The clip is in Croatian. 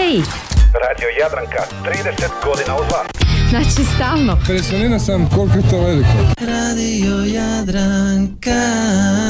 Koji? Radio Jadranka, 30 godina uz vas. Znači stalno. Impresioniran sam koliko je to veliko. Radio Jadranka.